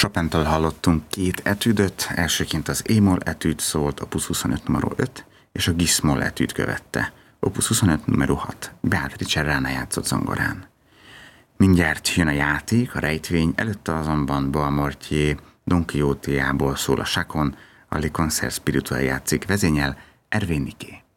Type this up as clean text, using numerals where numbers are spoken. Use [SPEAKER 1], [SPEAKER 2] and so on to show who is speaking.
[SPEAKER 1] Chopin-től hallottunk két etüdöt, elsőként az E-moll etüd szólt, opus 25 numero 5, és a Gis-moll etüd követte, opus 25 numero 6, Beatrice Rana játszott zongorán. Mindjárt jön a játék, a rejtvény, előtte azonban Boismortier Don Quixote-jából szól a sakon, a Le Concert Spirituel játszik, vezényel Hervé Niquet.